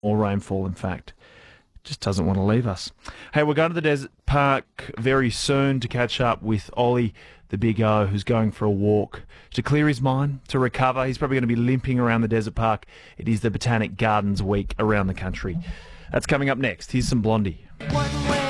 more rainfall, in fact. Just doesn't want to leave us. Hey, we're going to the Desert Park very soon to catch up with Ollie, the big O, who's going for a walk to clear his mind, to recover. He's probably going to be limping around the Desert Park. It is the Botanic Gardens week around the country. That's coming up next. Here's some Blondie.